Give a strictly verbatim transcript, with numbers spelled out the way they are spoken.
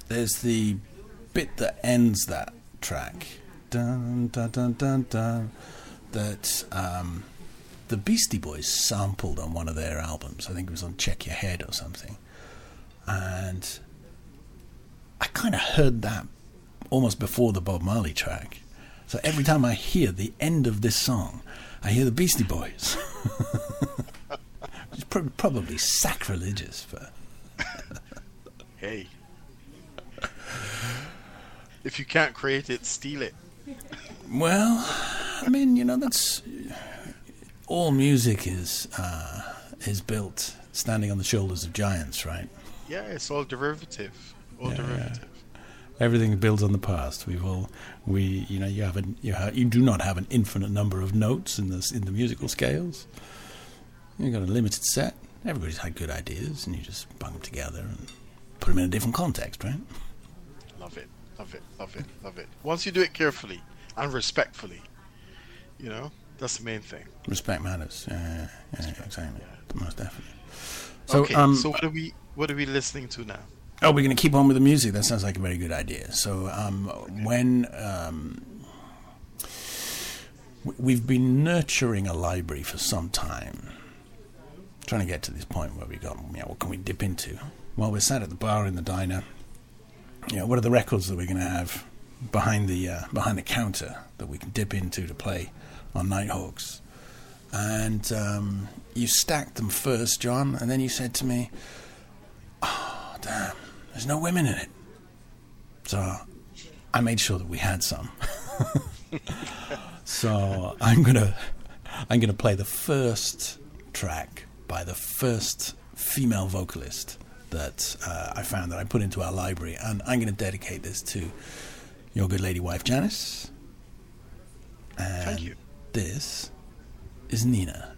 there's the bit that ends that track, dun dun dun dun dun, that um, the Beastie Boys sampled on one of their albums. I think it was on Check Your Head or something. And I kind of heard that almost before the Bob Marley track. So every time I hear the end of this song, I hear the Beastie Boys. It's pro- probably sacrilegious, but... Hey. If you can't create it, steal it. Well, I mean, you know, that's... All music is uh, is built standing on the shoulders of giants, right? Yeah, it's all derivative. All yeah, derivative. Yeah. Everything builds on the past. We've all, we, you know, you have a, you, have, you do not have an infinite number of notes in the in the musical scales. You've got a limited set. Everybody's had good ideas, and you just bung them together and put them in a different context, right? Love it, love it, love it, love it. Once you do it carefully and respectfully, you know, that's the main thing. Respect matters. Yeah, yeah, yeah exactly. Yeah. Most definitely. So, okay, um, so what are we what are we listening to now? Oh, we're going to keep on with the music. That sounds like a very good idea. So, um, when um, we've been nurturing a library for some time, trying to get to this point where we got, you know, what can we dip into? Well, we're sat at the bar in the diner. You know, what are the records that we're going to have behind the uh, behind the counter that we can dip into to play on Nighthawks? And um, you stacked them first, John, and then you said to me, "Oh, damn. There's no women in it." So I made sure that we had some. So I'm gonna I'm gonna play the first track by the first female vocalist that uh, I found that I put into our library, and I'm gonna dedicate this to your good lady wife Janice. And Thank you. This is Nina.